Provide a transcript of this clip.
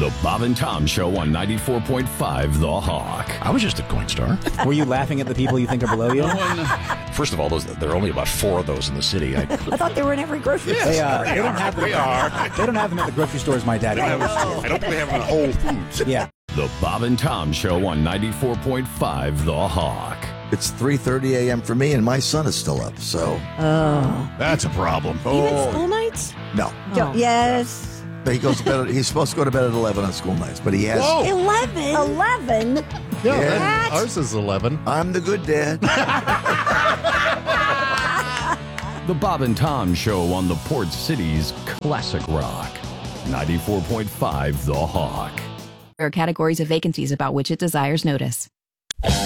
The Bob and Tom Show on 94.5 The Hawk. I was just a coin star. Were you laughing at the people you think are below you? First of all, there are only about 4 of those in the city. I thought they were in every grocery store. They don't have them. They don't have them at the grocery stores. My dad. I don't think they have them at Whole Foods. Yeah. The Bob and Tom Show on 94.5 The Hawk. It's 3:30 a.m. for me, and my son is still up, so... That's a problem. Even school nights? No. Yes. He goes to bed. He's supposed to go to bed at 11 on school nights, but he has... Whoa. 11? 11? Yeah, ours is 11. I'm the good dad. The Bob and Tom Show on the Port City's Classic Rock. 94.5 The Hawk. There are categories of vacancies about which it desires notice.